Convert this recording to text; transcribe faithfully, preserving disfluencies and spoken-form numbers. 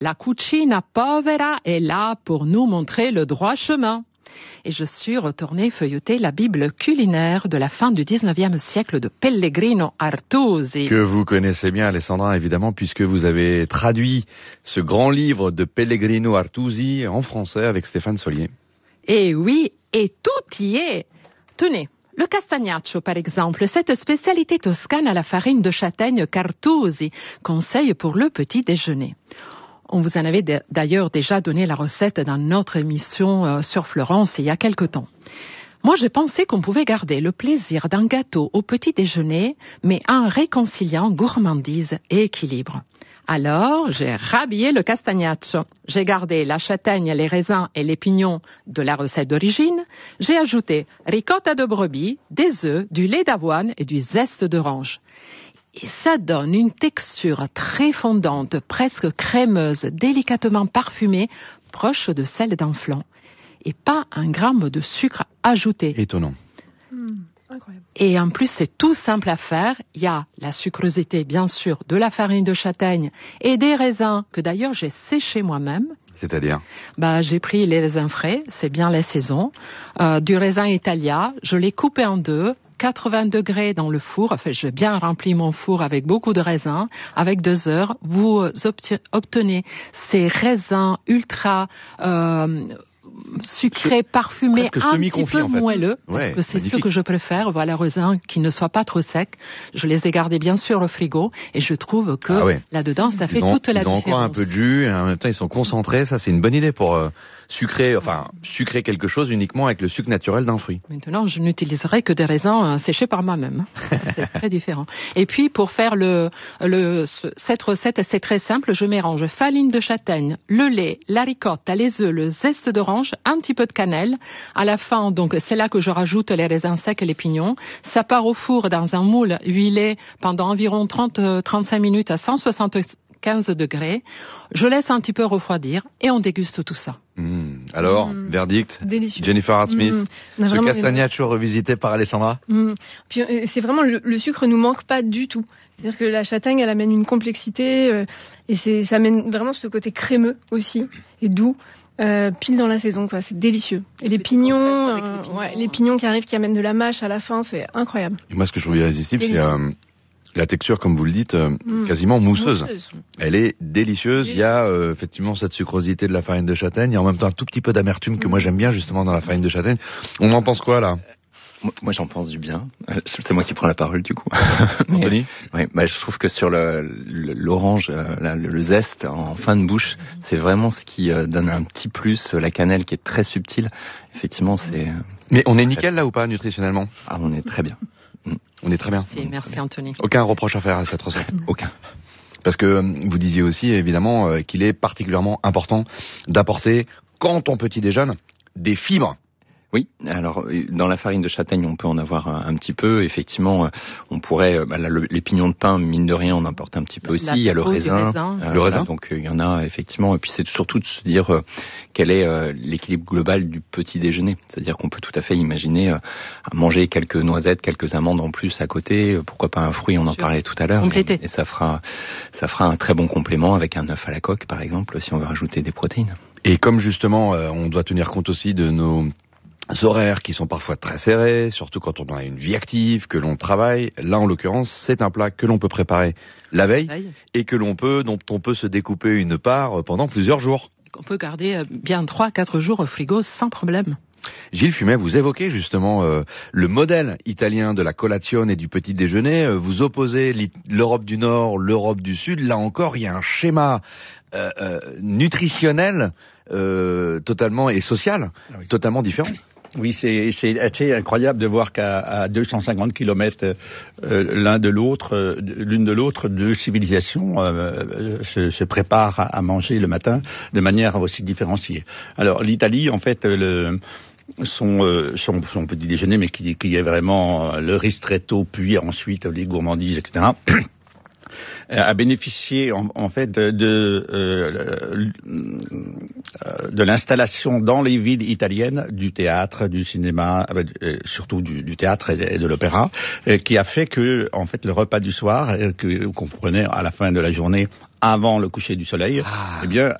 la cucina povera est là pour nous montrer le droit chemin. Et je suis retournée feuilleter la Bible culinaire de la fin du dix-neuvième siècle de Pellegrino Artusi. Que vous connaissez bien, Alessandra, évidemment, puisque vous avez traduit ce grand livre de Pellegrino Artusi en français avec Stéphane Solier. Et oui, et tout y est. Tenez, le castagnaccio, par exemple, cette spécialité toscane à la farine de châtaigne qu'Artusi conseille pour le petit déjeuner. On vous en avait d'ailleurs déjà donné la recette dans notre émission sur Florence il y a quelque temps. Moi, j'ai pensé qu'on pouvait garder le plaisir d'un gâteau au petit déjeuner, mais en réconciliant gourmandise et équilibre. Alors, j'ai rhabillé le castagnaccio. J'ai gardé la châtaigne, les raisins et les pignons de la recette d'origine. J'ai ajouté ricotta de brebis, des œufs, du lait d'avoine et du zeste d'orange. Et ça donne une texture très fondante, presque crémeuse, délicatement parfumée, proche de celle d'un flan. Et pas un gramme de sucre ajouté. Étonnant. Mmh, incroyable. Et en plus, c'est tout simple à faire. Il y a la sucrosité, bien sûr, de la farine de châtaigne et des raisins que d'ailleurs j'ai séchés moi-même. C'est-à-dire bah, j'ai pris les raisins frais, c'est bien la saison, euh, du raisin Italia, je l'ai coupé en deux, quatre-vingts degrés dans le four, enfin j'ai bien rempli mon four avec beaucoup de raisins, avec deux heures, vous obtenez ces raisins ultra euh, sucré, parfumé, un petit peu en fait. moelleux, ouais, parce que c'est magnifique. ce que je préfère, voilà, raisins qui ne soient pas trop secs. Je les ai gardés bien sûr au frigo et je trouve que ah ouais. là-dedans, ça ils fait ont, toute la ils ont différence. encore un peu de jus et en même temps ils sont concentrés, ça c'est une bonne idée pour euh, sucrer, enfin sucrer quelque chose uniquement avec le sucre naturel d'un fruit. Maintenant, je n'utiliserai que des raisins euh, séchés par moi-même. C'est très différent. Et puis pour faire le, le cette recette, c'est très simple. Je mélange farine de châtaigne, le lait, la ricotta, les œufs, le zeste d'orange, un petit peu de cannelle. À la fin, donc, c'est là que je rajoute les raisins secs et les pignons. Ça part au four dans un moule huilé pendant environ trente à trente-cinq minutes à cent soixante-quinze degrés. Je laisse un petit peu refroidir et on déguste tout ça. Mmh. Alors, mmh. verdict, délicieux. Jennifer Hart-Smith, mmh. ce castagnaccio revisité par Alessandra. Mmh. Puis c'est vraiment le, le sucre nous manque pas du tout. C'est-à-dire que la châtaigne, elle amène une complexité euh, et c'est, ça amène vraiment ce côté crémeux aussi et doux. Euh, pile dans la saison, quoi. C'est délicieux. Et les pignons, euh, les pignons, ouais, les pignons qui arrivent, qui amènent de la mâche à la fin, c'est incroyable. Et moi, ce que je trouve irrésistible, c'est euh, la texture, comme vous le dites, euh, mmh. quasiment mousseuse. mousseuse. Elle est délicieuse. Il y a euh, effectivement cette sucrosité de la farine de châtaigne et en même temps un tout petit peu d'amertume que mmh. moi j'aime bien justement dans la farine de châtaigne. On en pense quoi là ? Moi, j'en pense du bien. C'est moi qui prends la parole, du coup. Anthony ? Oui, bah, je trouve que sur le, le, l'orange, le, le zeste en fin de bouche, c'est vraiment ce qui donne un petit plus. La cannelle qui est très subtile. Effectivement, c'est... Mais on est nickel là ou pas, nutritionnellement ? Ah, on est très bien. On est très bien. Merci, merci Anthony. Aucun reproche à faire à cette recette ? Aucun. Parce que vous disiez aussi, évidemment, qu'il est particulièrement important d'apporter, quand on petit déjeune, des fibres. Oui, alors dans la farine de châtaigne, on peut en avoir un, un petit peu. Effectivement, on pourrait, bah, là, le, les pignons de pain, mine de rien, on en porte un petit peu aussi. La il y a le raisin, raisin. Euh, le raisin. Donc il y en a effectivement. Et puis c'est surtout de se dire euh, quel est euh, l'équilibre global du petit déjeuner. C'est-à-dire qu'on peut tout à fait imaginer euh, manger quelques noisettes, quelques amandes en plus à côté. Euh, pourquoi pas un fruit, on en Sûr. parlait tout à l'heure. Compléter. Et, et ça fera, ça fera un très bon complément avec un œuf à la coque, par exemple, si on veut rajouter des protéines. Et comme justement, euh, on doit tenir compte aussi de nos horaires qui sont parfois très serrés, surtout quand on a une vie active, que l'on travaille. Là, en l'occurrence, c'est un plat que l'on peut préparer la veille et que l'on peut, dont on peut se découper une part pendant plusieurs jours. On peut garder bien trois à quatre jours au frigo sans problème. Gilles Fumet, vous évoquez justement euh, le modèle italien de la colazione et du petit déjeuner. Vous opposez l'Europe du Nord, l'Europe du Sud. Là encore, il y a un schéma euh, euh, nutritionnel euh, totalement et social ah oui. totalement différent. Oui, c'est, c'est assez incroyable de voir qu'à à deux cent cinquante kilomètres euh, l'un de l'autre, euh, l'une de l'autre, deux civilisations euh, se, se préparent à, à manger le matin de manière aussi différenciée. Alors l'Italie, en fait, le Son, euh, son, son petit déjeuner, mais qui, qui est vraiment le ristretto, puis ensuite les gourmandises, et cetera a bénéficié en, en fait de de, euh, de l'installation dans les villes italiennes du théâtre, du cinéma, euh, surtout du, du théâtre et de l'opéra, euh, qui a fait que en fait le repas du soir euh, que qu'on prenait à la fin de la journée avant le coucher du soleil, ah. eh bien